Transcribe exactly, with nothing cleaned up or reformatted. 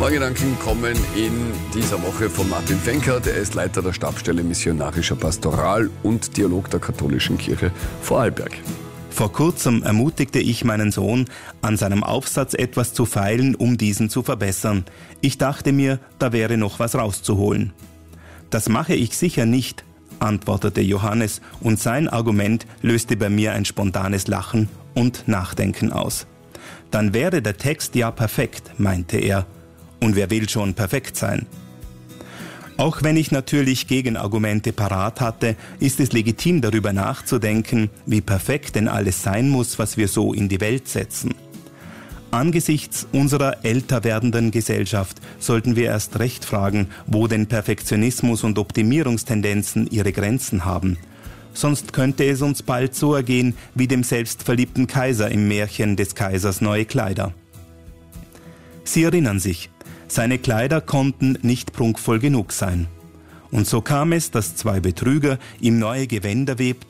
Vorgedanken kommen in dieser Woche von Martin Fenker. Der ist Leiter der Stabsstelle Missionarischer Pastoral und Dialog der Katholischen Kirche Vorarlberg. Vor kurzem ermutigte ich meinen Sohn, an seinem Aufsatz etwas zu feilen, um diesen zu verbessern. Ich dachte mir, da wäre noch was rauszuholen. Das mache ich sicher nicht, antwortete Johannes, und sein Argument löste bei mir ein spontanes Lachen und Nachdenken aus. Dann wäre der Text ja perfekt, meinte er. Und wer will schon perfekt sein? Auch wenn ich natürlich Gegenargumente parat hatte, ist es legitim, darüber nachzudenken, wie perfekt denn alles sein muss, was wir so in die Welt setzen. Angesichts unserer älter werdenden Gesellschaft sollten wir erst recht fragen, wo denn Perfektionismus und Optimierungstendenzen ihre Grenzen haben. Sonst könnte es uns bald so ergehen wie dem selbstverliebten Kaiser im Märchen des Kaisers neue Kleider. Sie erinnern sich, seine Kleider konnten nicht prunkvoll genug sein. Und so kam es, dass zwei Betrüger ihm neue Gewänder webten,